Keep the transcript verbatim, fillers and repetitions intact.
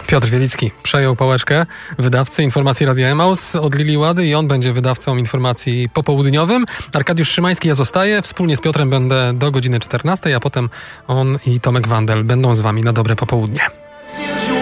Piotr Wielicki przejął pałeczkę wydawcy informacji Radia Emaus od Lili Łady i on będzie wydawcą informacji popołudniowym. Arkadiusz Szymański, ja zostaję. Wspólnie z Piotrem będę do godziny czternastej, a potem on i Tomek Wandel będą z wami na dobre popołudnie.